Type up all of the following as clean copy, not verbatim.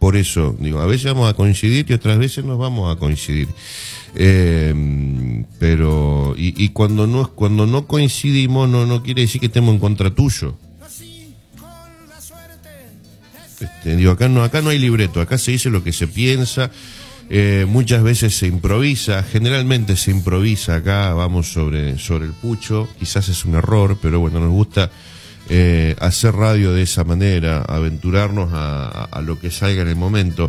por eso, digo, a veces vamos a coincidir y otras veces no vamos a coincidir. Pero cuando no coincidimos no quiere decir que estemos en contra tuyo. Digo, acá no hay libreto, acá se dice lo que se piensa. Muchas veces se improvisa, generalmente se improvisa. Acá vamos sobre el pucho, quizás es un error, pero bueno, nos gusta hacer radio de esa manera, aventurarnos a lo que salga en el momento.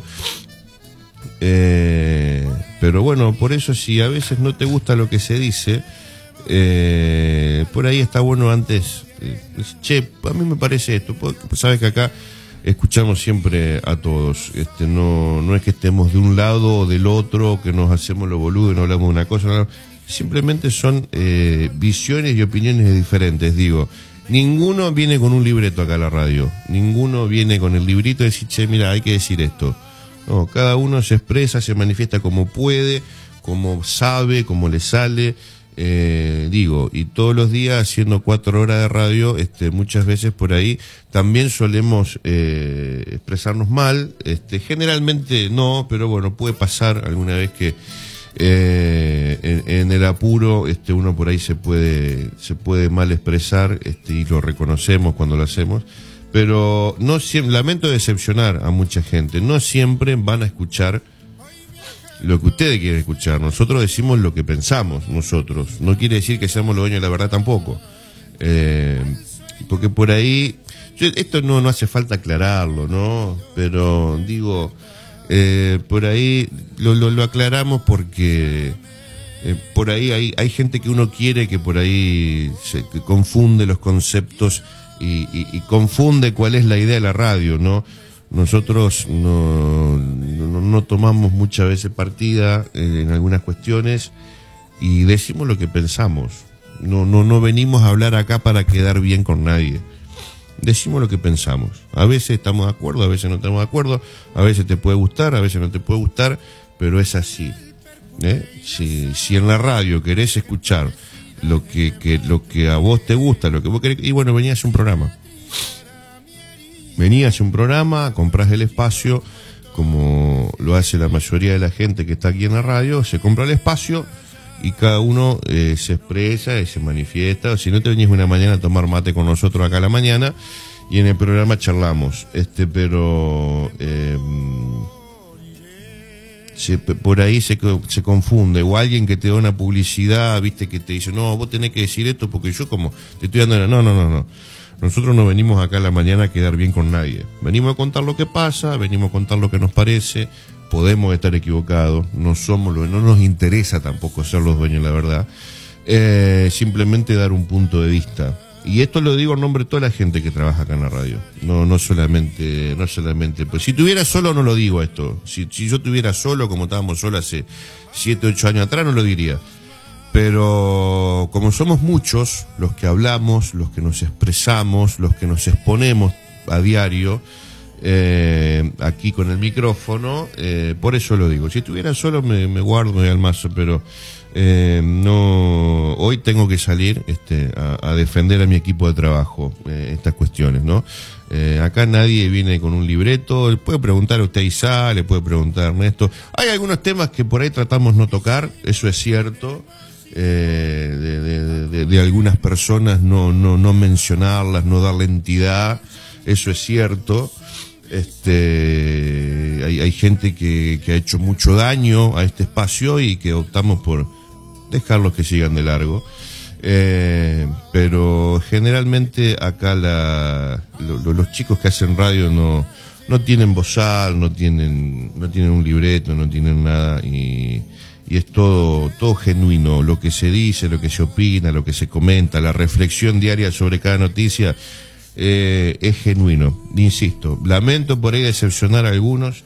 Pero bueno, por eso si a veces no te gusta lo que se dice, por ahí está bueno antes, che, a mí me parece esto, sabes que acá escuchamos siempre a todos, no es que estemos de un lado o del otro, que nos hacemos lo boludo y no hablamos de una cosa, no, simplemente son visiones y opiniones diferentes, digo. Ninguno viene con un libreto acá a la radio, ninguno viene con el librito de decir, che, mira, hay que decir esto. No, cada uno se expresa, se manifiesta como puede, como sabe, como le sale, digo, y todos los días haciendo 4 horas de radio, muchas veces por ahí también solemos expresarnos mal, generalmente no, pero bueno, puede pasar alguna vez que en el apuro uno por ahí se puede mal expresar, y lo reconocemos cuando lo hacemos. Pero no siempre, lamento decepcionar a mucha gente, no siempre van a escuchar lo que ustedes quieren escuchar. Nosotros decimos lo que pensamos, nosotros. No quiere decir que seamos los dueños de la verdad tampoco. Porque por ahí, esto no hace falta aclararlo, ¿no? Pero digo, por ahí lo aclaramos porque por ahí hay gente que uno quiere que por ahí que confunde los conceptos y confunde cuál es la idea de la radio, ¿no? Nosotros no tomamos muchas veces partida en algunas cuestiones y decimos lo que pensamos. No venimos a hablar acá para quedar bien con nadie. Decimos lo que pensamos. A veces estamos de acuerdo, a veces no estamos de acuerdo, a veces te puede gustar, a veces no te puede gustar, pero es así. Si en la radio querés escuchar lo que a vos te gusta, lo que vos querés, y bueno, venía a hacer un programa. Venía a hacer un programa, comprás el espacio, como lo hace la mayoría de la gente que está aquí en la radio, se compra el espacio y cada uno se expresa y se manifiesta. O si no, te venís una mañana a tomar mate con nosotros acá a la mañana y en el programa charlamos. Pero por ahí se confunde, o alguien que te da una publicidad, viste, que te dice, no, vos tenés que decir esto porque yo como te estoy dando... No. Nosotros no venimos acá a la mañana a quedar bien con nadie. Venimos a contar lo que pasa, venimos a contar lo que nos parece. Podemos estar equivocados, no nos interesa tampoco ser los dueños de la verdad. Simplemente dar un punto de vista. Y esto lo digo en nombre de toda la gente que trabaja acá en la radio. No solamente, pues si tuviera solo no lo digo esto. Si yo tuviera solo, como estábamos solos hace 7, 8 años atrás, no lo diría. Pero como somos muchos los que hablamos, los que nos expresamos, los que nos exponemos a diario, aquí con el micrófono, por eso lo digo. Si estuviera solo me guardo, me voy al mazo, pero no, hoy tengo que salir a defender a mi equipo de trabajo estas cuestiones, ¿no? Acá nadie viene con un libreto. Le puede preguntar a usted Isa, le puede preguntar a Ernesto. Hay algunos temas que por ahí tratamos no tocar, eso es cierto. De algunas personas no mencionarlas, no darle entidad, eso es cierto. Hay gente que ha hecho mucho daño a este espacio y que optamos por dejarlos que sigan de largo. Pero generalmente acá los chicos que hacen radio no tienen bozal, no tienen un libreto, no tienen nada y es todo genuino, lo que se dice, lo que se opina, lo que se comenta, la reflexión diaria sobre cada noticia es genuino. Insisto, lamento por ahí decepcionar a algunos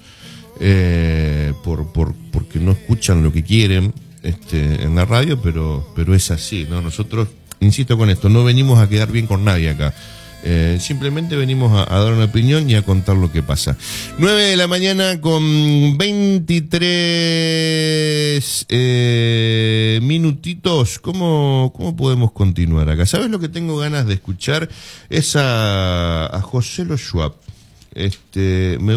porque no escuchan lo que quieren en la radio, pero es así, ¿no? Nosotros, insisto con esto, no venimos a quedar bien con nadie acá. Simplemente venimos a dar una opinión y a contar lo que pasa. 9 de la mañana con 23 minutitos. ¿Cómo podemos continuar acá? ¿Sabes lo que tengo ganas de escuchar? Es a José Lo Schwab.